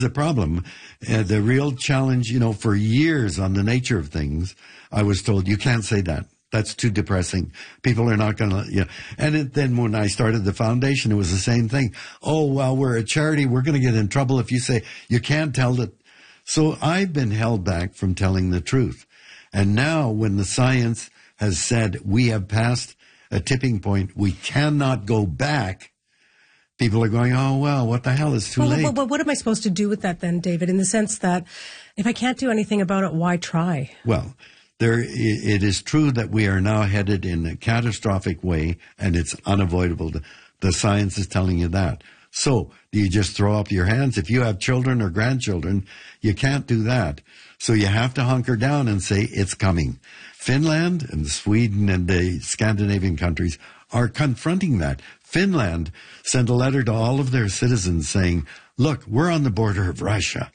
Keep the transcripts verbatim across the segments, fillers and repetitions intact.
The problem, uh, the real challenge, you know, for years on the nature of things, I was told, you can't say that. That's too depressing. People are not going to, you know. And it, then when I started the foundation, it was the same thing. Oh, well, we're a charity. We're going to get in trouble if you say you can't tell that. So I've been held back from telling the truth. And now when the science has said we have passed a tipping point, we cannot go back, people are going, oh, well, what the hell, is too well, late. Well, well, what am I supposed to do with that then, David, in the sense that if I can't do anything about it, why try? Well, there, it is true that we are now headed in a catastrophic way, and it's unavoidable. The science is telling you that. So do you just throw up your hands? If you have children or grandchildren, you can't do that. So you have to hunker down and say it's coming. Finland and Sweden and the Scandinavian countries are confronting that. Finland sent a letter to all of their citizens saying, look, we're on the border of Russia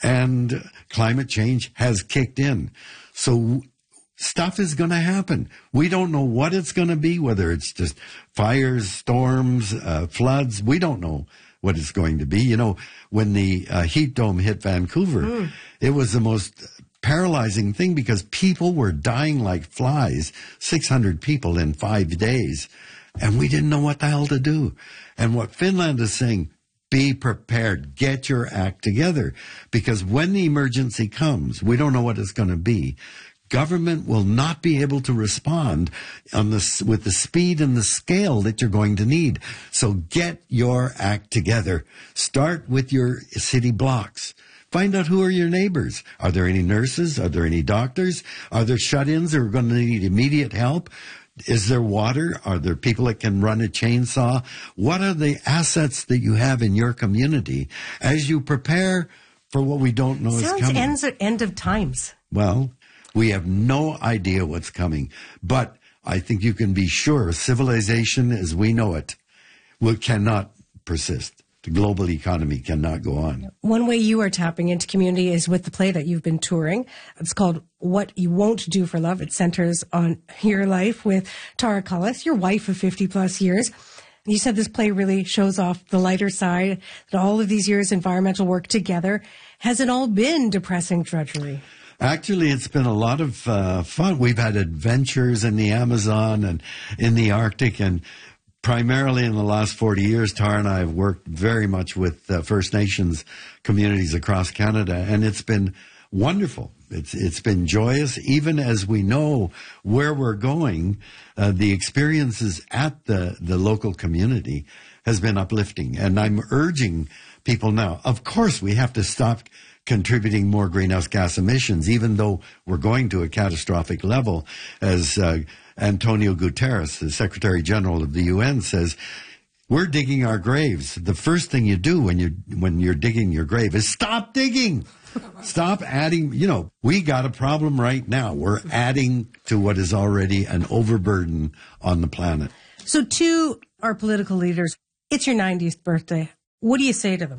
and climate change has kicked in. So stuff is going to happen. We don't know what it's going to be, whether it's just fires, storms, uh, floods. We don't know what it's going to be. You know, when the uh, heat dome hit Vancouver, mm. it was the most paralyzing thing because people were dying like flies, six hundred people in five days, and we didn't know what the hell to do. And what Finland is saying, be prepared, get your act together, because when the emergency comes, we don't know what it's going to be. Government will not be able to respond on the, with the speed and the scale that you're going to need. So get your act together. Start with your city blocks. Find out who are your neighbors. Are there any nurses? Are there any doctors? Are there shut-ins that are going to need immediate help? Is there water? Are there people that can run a chainsaw? What are the assets that you have in your community as you prepare for what we don't know Sounds is coming? Ends at end of times. Well, we have no idea what's coming, but I think you can be sure civilization as we know it will cannot persist. The global economy cannot go on. One way you are tapping into community is with the play that you've been touring. It's called What You Won't Do for Love. It centers on your life with Tara Cullis, your wife of fifty plus years. You said this play really shows off the lighter side, that all of these years environmental work together. Has it all been depressing drudgery? Actually, it's been a lot of uh, fun. We've had adventures in the Amazon and in the Arctic, and primarily in the last forty years, Tara and I have worked very much with uh, First Nations communities across Canada, and it's been wonderful. It's it's been joyous, even as we know where we're going. Uh, the experiences at the, the local community has been uplifting, and I'm urging people now, of course, we have to stop contributing more greenhouse gas emissions, even though we're going to a catastrophic level. As uh, Antonio Guterres, the Secretary General of the U N, says, we're digging our graves. The first thing you do when you're, when you're digging your grave is stop digging. Stop adding. You know, we got a problem right now. We're adding to what is already an overburden on the planet. So to our political leaders, it's your ninetieth birthday. What do you say to them?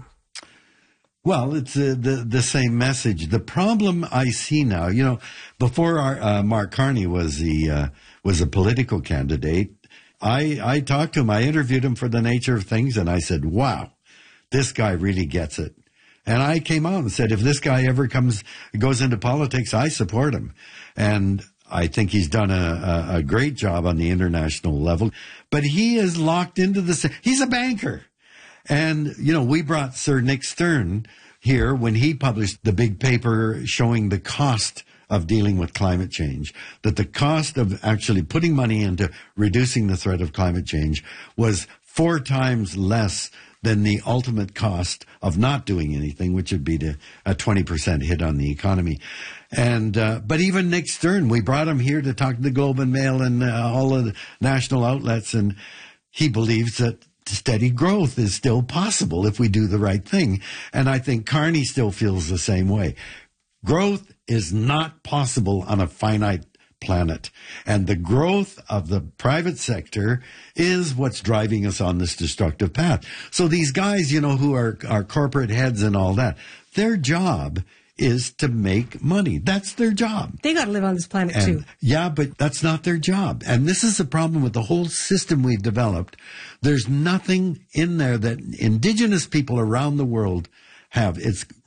Well, it's uh, the the same message. The problem I see now, you know, before our, uh, Mark Carney was the uh, was a political candidate, I I talked to him. I interviewed him for The Nature of Things, and I said, "Wow, this guy really gets it." And I came out and said, "If this guy ever comes goes into politics, I support him." And I think he's done a, a, a great job on the international level. But he is locked into this. He's a banker. And, you know, we brought Sir Nick Stern here when he published the big paper showing the cost of dealing with climate change, that the cost of actually putting money into reducing the threat of climate change was four times less than the ultimate cost of not doing anything, which would be to a twenty percent hit on the economy. And, uh, but even Nick Stern, we brought him here to talk to the Globe and Mail and uh, all of the national outlets, and he believes that steady growth is still possible if we do the right thing. And I think Carney still feels the same way. Growth is not possible on a finite planet. And the growth of the private sector is what's driving us on this destructive path. So these guys, you know, who are, are corporate heads and all that, their job is to make money. That's their job. They got to live on this planet and, too. Yeah, but that's not their job. And this is the problem with the whole system we've developed. There's nothing in there that Indigenous people around the world have. It's